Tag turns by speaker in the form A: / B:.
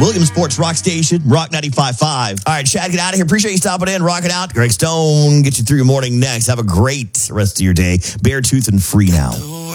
A: Williams Sports Rock Station, Rock 95.5. All right, Chad, get out of here. Appreciate you stopping in. Rock it out. Greg Stone, get you through your morning next. Have a great rest of your day. Bare tooth and free now.